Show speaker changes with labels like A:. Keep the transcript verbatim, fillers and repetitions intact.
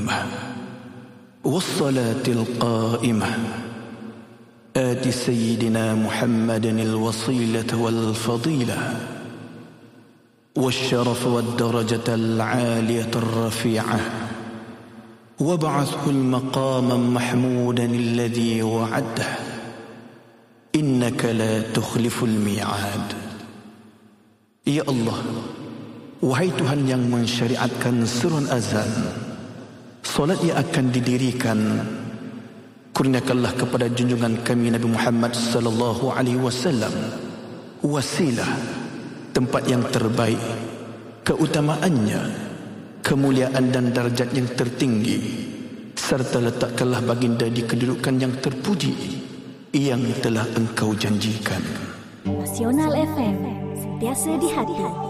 A: القيمة والصلاة القائمة آت سيدنا محمد الوصيلة والفضيلة والشرف والدرجة العالية الرفيعة وابعثه المقام محمودا الذي وعده إنك لا تخلف الميعاد. Ya Allah, wahai Tuhan yang mensyariatkan surun azan, solat yang akan didirikan, kurniakanlah kepada junjungan kami Nabi Muhammad sallallahu alaihi wasallam wasilah, tempat yang terbaik, keutamaannya, kemuliaan dan darjat yang tertinggi, serta letakkanlah baginda di kedudukan yang terpuji yang telah engkau janjikan.
B: Nasional F M, sentiasa di hati.